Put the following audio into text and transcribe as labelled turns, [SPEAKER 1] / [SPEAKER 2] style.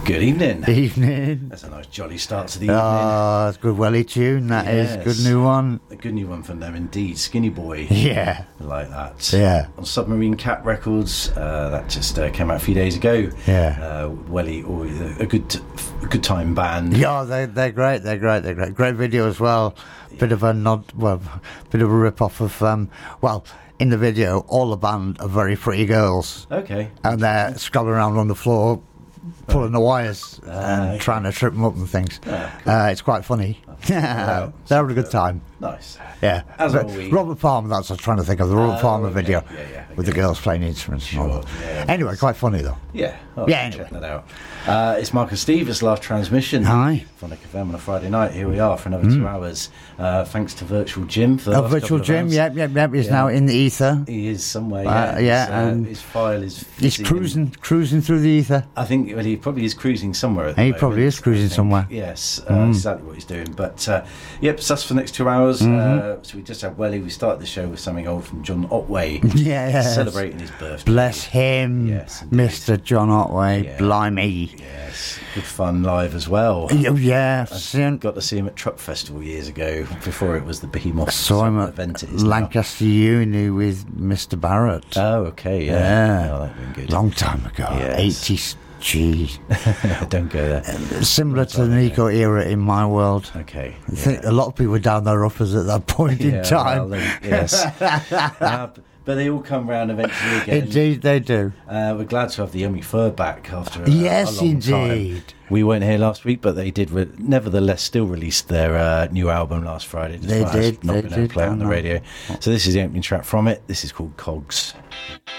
[SPEAKER 1] Good evening.
[SPEAKER 2] Evening.
[SPEAKER 1] That's a nice jolly start to the evening.
[SPEAKER 2] Oh, it's a good welly tune, that is. Good new one.
[SPEAKER 1] A good new one from them indeed. Skinny Boy.
[SPEAKER 2] Yeah.
[SPEAKER 1] I like that.
[SPEAKER 2] Yeah.
[SPEAKER 1] On Submarine Cat Records, that just came out a few days ago.
[SPEAKER 2] Yeah.
[SPEAKER 1] Welly, always a good time band.
[SPEAKER 2] Yeah, they're great. They're great. Great video as well. Bit of a nod, bit of a rip off of, in the video, all the band are very pretty girls.
[SPEAKER 1] Okay.
[SPEAKER 2] And they're scrubbing around on the floor, pulling the wires and trying to trip them up and things.
[SPEAKER 1] Oh, cool.
[SPEAKER 2] It's quite funny. They're having a good time.
[SPEAKER 1] Nice.
[SPEAKER 2] Yeah.
[SPEAKER 1] As are we.
[SPEAKER 2] Robert Palmer, that's what I was trying to think of, the Robert Palmer video with the girls playing instruments and all
[SPEAKER 1] Sure.
[SPEAKER 2] that.
[SPEAKER 1] Yeah,
[SPEAKER 2] Anyway, quite funny though.
[SPEAKER 1] Yeah.
[SPEAKER 2] Anyway.
[SPEAKER 1] Check that out. It's Marcus Steve, it's Live Transmission.
[SPEAKER 2] Hi.
[SPEAKER 1] Phonic FM on a Friday night. Here we are for another 2 hours. Thanks to Virtual Jim for the last
[SPEAKER 2] Virtual
[SPEAKER 1] couple of
[SPEAKER 2] Jim,
[SPEAKER 1] hours.
[SPEAKER 2] he's now in the ether.
[SPEAKER 1] He is somewhere,
[SPEAKER 2] and
[SPEAKER 1] his file is
[SPEAKER 2] he's
[SPEAKER 1] fizzing
[SPEAKER 2] cruising through the ether.
[SPEAKER 1] I think he probably is cruising somewhere at the
[SPEAKER 2] He
[SPEAKER 1] moment,
[SPEAKER 2] probably is cruising
[SPEAKER 1] I think.
[SPEAKER 2] somewhere.
[SPEAKER 1] Yes, exactly what he's doing. But so that's for the next 2 hours. So we just had Welly. We started the show with something old from John Otway.
[SPEAKER 2] Yes.
[SPEAKER 1] Celebrating his birthday.
[SPEAKER 2] Bless him,
[SPEAKER 1] Yes, indeed.
[SPEAKER 2] Mr. John Otway.
[SPEAKER 1] Yeah.
[SPEAKER 2] Blimey.
[SPEAKER 1] Yes, good fun live as well.
[SPEAKER 2] Yeah,
[SPEAKER 1] Got to see him at Truck Festival years ago, before it was the Behemoth
[SPEAKER 2] saw him at
[SPEAKER 1] event it is now.
[SPEAKER 2] Lancaster Uni with Mr. Barrett.
[SPEAKER 1] Oh, okay,
[SPEAKER 2] Yeah.
[SPEAKER 1] Oh, that'd been good.
[SPEAKER 2] Long time ago,
[SPEAKER 1] Yes.
[SPEAKER 2] 80s. Gee,
[SPEAKER 1] Don't go there.
[SPEAKER 2] similar to the Nico era in my world.
[SPEAKER 1] Okay.
[SPEAKER 2] I think a lot of people were down their uppers at that point in time.
[SPEAKER 1] Well, yes. But they all come round eventually again.
[SPEAKER 2] Indeed, they do.
[SPEAKER 1] We're glad to have the Yummy Fur back after
[SPEAKER 2] Yes,
[SPEAKER 1] a long
[SPEAKER 2] indeed.
[SPEAKER 1] time. We weren't here last week, but they did nevertheless still released their new album last Friday.
[SPEAKER 2] They
[SPEAKER 1] despite us
[SPEAKER 2] did,
[SPEAKER 1] not
[SPEAKER 2] they
[SPEAKER 1] being able to
[SPEAKER 2] did.
[SPEAKER 1] play it on the
[SPEAKER 2] Oh, no.
[SPEAKER 1] radio. So this is the opening track from it. This is called Cogs.